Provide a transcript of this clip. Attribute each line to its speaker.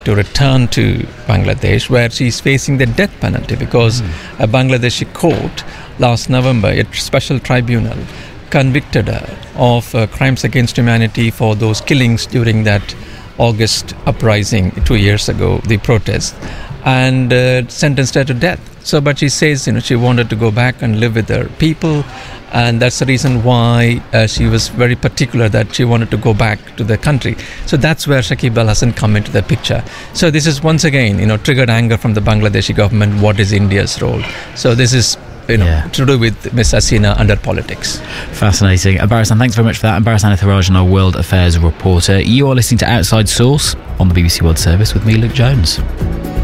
Speaker 1: to return to Bangladesh, where she's facing the death penalty because a Bangladeshi court last November, a special tribunal, convicted her of crimes against humanity for those killings during that August uprising 2 years ago, the protest, and sentenced her to death. So, but she says, she wanted to go back and live with her people, and that's the reason why she was very particular that she wanted to go back to the country. So that's where Shakib Al Hasan come into the picture. So this is once again, triggered anger from the Bangladeshi government. What is India's role? So this is to do with Miss Hasina under politics.
Speaker 2: Fascinating. Barasan, thanks very much for that. Barasan Ithirajan, our World Affairs reporter. You are listening to Outside Source on the BBC World Service with me, Luke Jones.